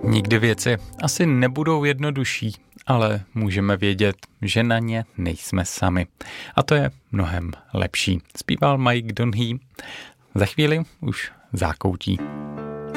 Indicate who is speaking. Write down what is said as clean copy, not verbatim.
Speaker 1: Nikdy věci asi nebudou jednodušší, ale můžeme vědět, že na ně nejsme sami. A to je mnohem lepší. Zpíval Mike Donehey. Za chvíli už Zákoutí.